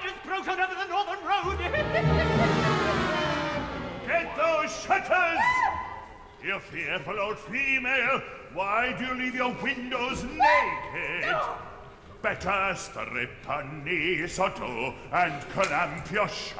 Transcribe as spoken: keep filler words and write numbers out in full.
is broken over the northern road! Get those shutters! You fearful old female, why do you leave your windows naked? Better strip a knee, Sotto, and clamp your